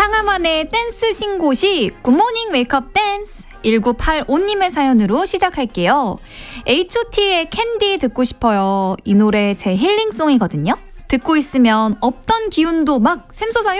상하만의 댄스 신고시 굿모닝 웨이크업 댄스 1985님의 사연으로 시작할게요. H.O.T의 캔디 듣고 싶어요. 이 노래 제 힐링송이거든요. 듣고 있으면 없던 기운도 막 샘솟아요.